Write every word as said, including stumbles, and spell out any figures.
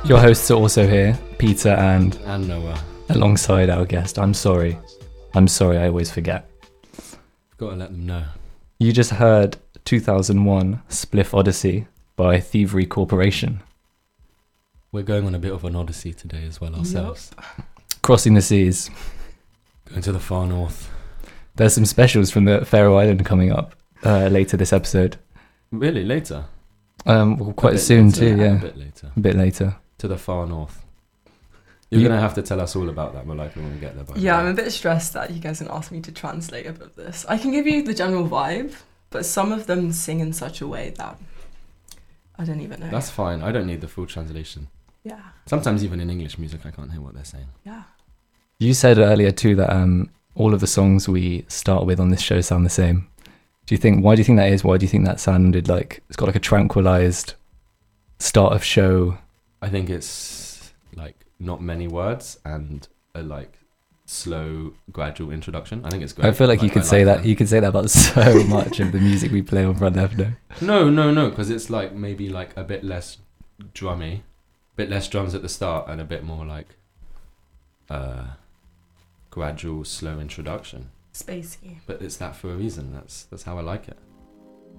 Your hosts are also here, Peter and And Noah. alongside our guest. I'm sorry. I'm sorry, I always forget. Got to let them know. You just heard two thousand one Spliff Odyssey by Thievery Corporation. We're going on a bit of an odyssey today as well ourselves. Yep. Crossing the seas. Going to the far north. There's some specials from the Faroe Island coming up uh, later this episode. Really? Later? Um, well, A quite bit soon later, too, yeah. A bit later. A bit later. To the far north. You're You- going to have to tell us all about that, Malika, when we get there. By the Yeah, way. I'm a bit stressed that you guys didn't ask me to translate a bit of this. I can give you the general vibe, but some of them sing in such a way that I don't even know. That's fine. I don't need the full translation. yeah, Sometimes even in English music, I can't hear what they're saying. yeah. You said earlier too that um, all of the songs we start with on this show sound the same. Do you think? Why do you think that is? Why do you think that sounded like it's got like a tranquilized start of show? I think it's like not many words and a like slow, gradual introduction. I think it's great. I feel like you could I say like that. You could say that about so much of the music we play on Front Left. No? No, no, no, because it's like maybe like a bit less drummy, bit less drums at the start, and a bit more like uh, gradual, slow introduction. Spacey. But it's that for a reason. That's that's how I like it.